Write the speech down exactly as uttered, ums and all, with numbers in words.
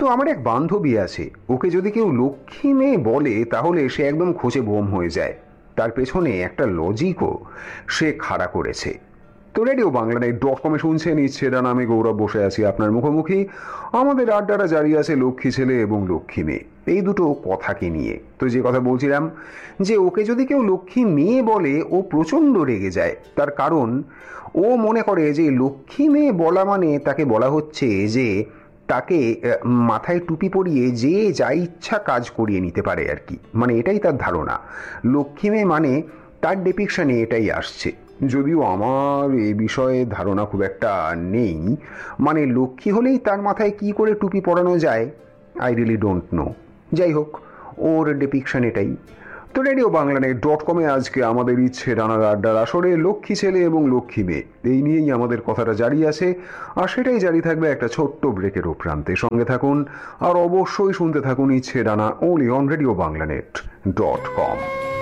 তো আমার এক বান্ধবী আছে, ওকে যদি কেউ লক্ষ্মী মেয়ে বলে তাহলে সে একদম খোঁচে বোম হয়ে যায়। তার পেছনে একটা লজিকও সে খাড়া করেছে। তো রেডিও বাংলা ডট কমে শুনছেন ইচ্ছে ডানা, আমি গৌরব বসে আছি আপনার মুখোমুখি। আমাদের আড্ডাটা জারি আছে লক্ষ্মী ছেলে এবং লক্ষ্মী মেয়ে এই দুটো কথাকে নিয়ে। তো যে কথা বলছিলাম, যে ওকে যদি কেউ লক্ষ্মী মেয়ে বলে ও প্রচণ্ড রেগে যায়। তার কারণ ও মনে করে যে লক্ষ্মী মেয়ে বলা মানে তাকে বলা হচ্ছে যে তাকে মাথায় টুপি পরিয়ে যে যা ইচ্ছা কাজ করিয়ে নিতে পারে আর কি। মানে এটাই তার ধারণা। লক্ষ্মী মেয়ে মানে তার ডেপিকশানে এটাই আসছে, যদিও আমার এ বিষয়ে ধারণা খুব একটা নেই। মানে লক্ষ্মী হলেই তার মাথায় কি করে টুপি পরানো যায়, আই রিয়েলি ডোন্ট নো। যাই হোক, ওর ডেপিকশন এটাই। তো রেডিও বাংলানে ডট কমে আজকে আমাদের ইচ্ছে ডানার আড্ডার আসরে লক্ষ্মী ছেলে এবং লক্ষ্মী মেয়ে এই নিয়েই আমাদের কথাটা জারি আছে, আর সেটাই জারি থাকবে একটা ছোট্ট ব্রেকের প্রান্তে। সঙ্গে থাকুন আর অবশ্যই শুনতে থাকুন ইচ্ছে ডানা, only on radio বাংলানেট dot com.